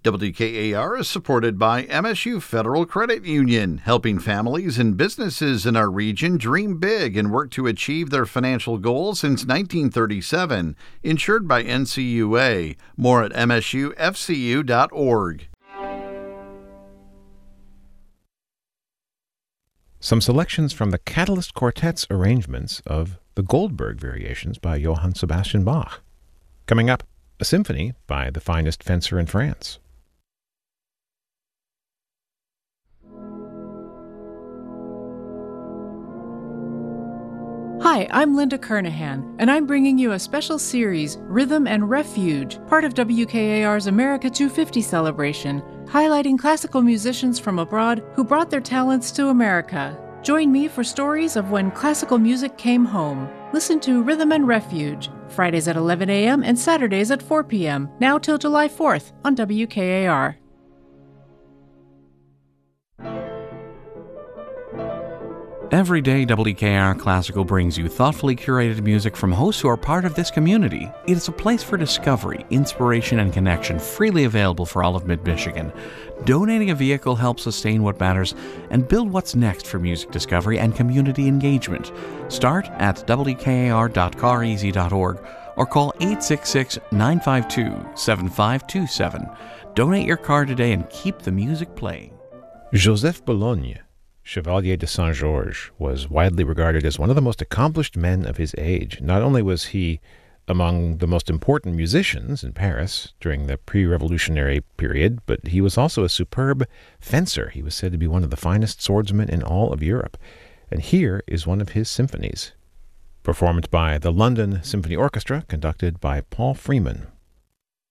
WKAR is supported by MSU Federal Credit Union, helping families and businesses in our region dream big and work to achieve their financial goals since 1937. Insured by NCUA. More at msufcu.org. Some selections from the Catalyst Quartet's arrangements of the Goldberg Variations by Johann Sebastian Bach. Coming up, a symphony by the finest fencer in France. Hi, I'm Linda Kernahan, and I'm bringing you a special series, Rhythm and Refuge, part of WKAR's America 250 celebration, highlighting classical musicians from abroad who brought their talents to America. Join me for stories of when classical music came home. Listen to Rhythm and Refuge, Fridays at 11 a.m. and Saturdays at 4 p.m., now till July 4th on WKAR. Every day, WKAR Classical brings you thoughtfully curated music from hosts who are part of this community. It is a place for discovery, inspiration, and connection, freely available for all of Mid-Michigan. Donating a vehicle helps sustain what matters and build what's next for music discovery and community engagement. Start at wkar.careasy.org or call 866-952-7527. Donate your car today and keep the music playing. Joseph Bologne, Chevalier de Saint-Georges, was widely regarded as one of the most accomplished men of his age. Not only was he among the most important musicians in Paris during the pre-revolutionary period, but he was also a superb fencer. He was said to be one of the finest swordsmen in all of Europe. And here is one of his symphonies, performed by the London Symphony Orchestra, conducted by Paul Freeman.